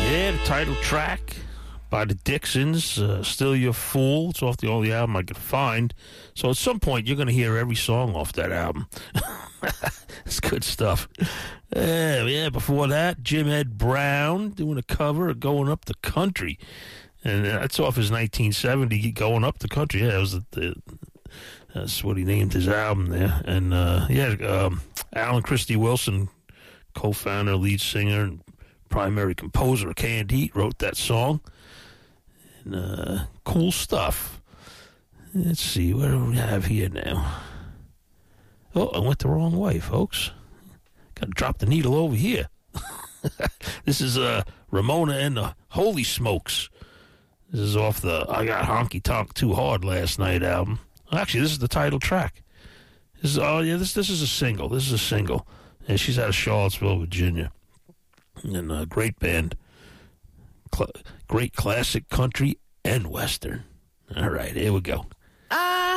Yeah, the title track by the Dixons, Still Your Fool. It's off the only album I could find. So at some point, you're going to hear every song off that album. It's good stuff. Yeah, before that, Jim Ed Brown doing a cover of Going Up the Country. And that's off his 1970 Going Up the Country. Yeah, it was that's what he named his album there. And, Alan Christie Wilson, co-founder, lead singer, and primary composer of Canned Heat, wrote that song. And cool stuff. Let's see, what do we have here now? Oh, I went the wrong way, folks. Got to drop the needle over here. This is Ramona and the Holy Smokes. This is off the I Got Honky Tonk Too Hard Last Night album. Actually, this is the title track. This is a single. This is a single. And she's out of Charlottesville, Virginia. And a great band. Great classic country and western. All right, here we go.